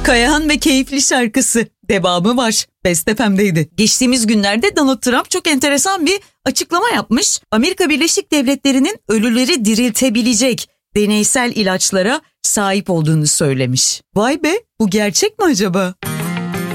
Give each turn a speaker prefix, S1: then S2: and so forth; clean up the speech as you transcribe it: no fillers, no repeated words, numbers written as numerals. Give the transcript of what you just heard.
S1: Kayahan ve Keyifli şarkısı devamı var. Best FM'deydi. Geçtiğimiz günlerde Donald Trump çok enteresan bir açıklama yapmış. Amerika Birleşik Devletleri'nin ölüleri diriltebilecek deneysel ilaçlara sahip olduğunu söylemiş. Vay be, bu gerçek mi acaba?